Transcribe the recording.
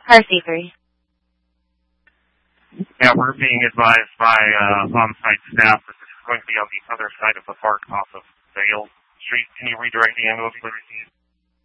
Car Safety. Yeah, we're being advised by on-site staff that this is going to be on the other side of the park off of Vale Street. Can you redirect the ambulance, please?